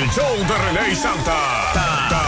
El show de René y Santa.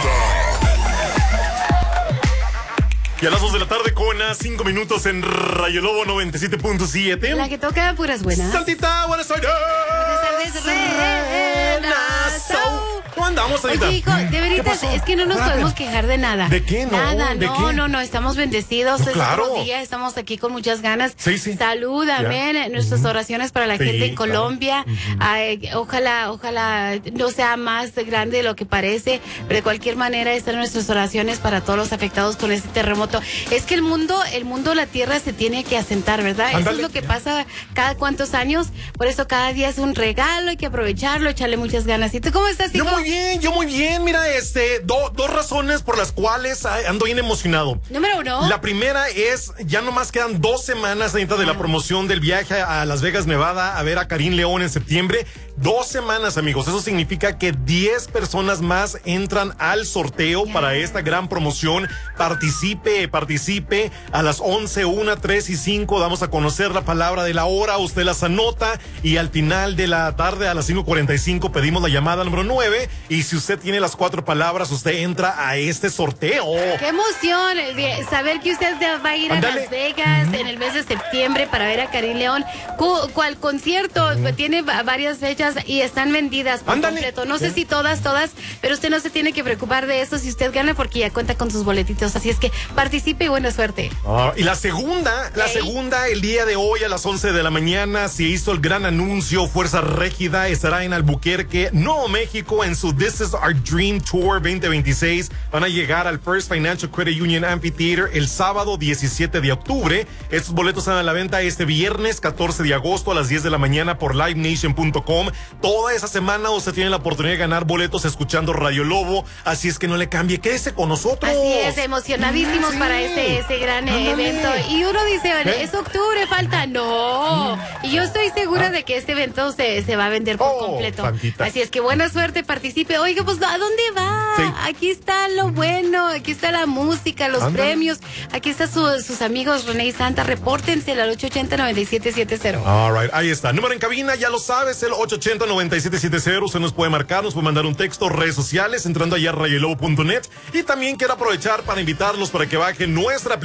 Y a las 2 de la tarde con 5 minutos en Rayo Lobo 97.7. La que toca puras buenas. Santita, buenas tardes. Buenas tardes, Renazo. ¿Cómo andamos, Santita? Oye, hijo, de veritas, es que no nos podemos quejar de nada. ¿De qué? No, nada, ¿de no, qué? no, estamos bendecidos. No, claro. Estos días estamos aquí con muchas ganas. Sí, sí. Salud, amén. Nuestras oraciones para la gente en Colombia. Ay, ojalá no sea más grande de lo que parece, pero de cualquier manera están nuestras oraciones para todos los afectados con este terremoto. Es que el mundo, la tierra se tiene que asentar, ¿verdad? Ándale. Eso es lo que pasa cada cuantos años. Por eso cada día es un regalo, hay que aprovecharlo, echarle muchas ganas. ¿Y tú cómo estás, hijo? Yo muy bien. Mira, dos razones por las cuales ando bien emocionado. Número 1. La primera es, ya nomás quedan 2 semanas, Anita, de la promoción del viaje a Las Vegas, Nevada, a ver a Karim León en septiembre. 2 semanas, amigos. Eso significa que 10 personas más entran al sorteo para esta gran promoción. Participe a las 11, 1, 3 y 5. Damos a conocer la palabra de la hora. Usted las anota y al final de la tarde a las 5:45 pedimos la llamada número 9. Y si usted tiene las 4 palabras, usted entra a este sorteo. ¡Qué emoción! Saber que usted va a ir a Las Vegas en el mes de septiembre para ver a Karim León. ¿Cuál concierto? Tiene varias fechas y están vendidas por completo. No sé si todas, pero usted no se tiene que preocupar de eso si usted gana porque ya cuenta con sus boletitos. Así es que participe y buena suerte. Y la segunda, el día de hoy a las 11 de la mañana se hizo el gran anuncio. Fuerza Régida estará en Albuquerque, Nuevo México, en su This is Our Dream Tour 2026. Van a llegar al First Financial Credit Union Amphitheater el sábado 17 de octubre. Estos boletos están a la venta este viernes 14 de agosto a las 10 de la mañana por livenation.com. Toda esa semana usted tiene la oportunidad de ganar boletos escuchando Radio Lobo. Así es que no le cambie, quédese con nosotros. Así es, emocionadísimos para ese gran evento. Y uno dice, es octubre, falta. No. Y yo estoy segura de que este evento se va a vender por completo. Santita. Así es que buena suerte, participe. Oiga, pues, ¿a dónde va? Sí. Aquí está lo bueno, aquí está la música, los premios. Aquí están sus amigos René y Santa. Repórtense al 880-9770. All right, ahí está. Número en cabina, ya lo sabes, el 880-9770. Usted nos puede marcar, nos puede mandar un texto, redes sociales, entrando allá a rayolobo.net. Y también quiero aprovechar para invitarlos para que bajen nuestra aplicación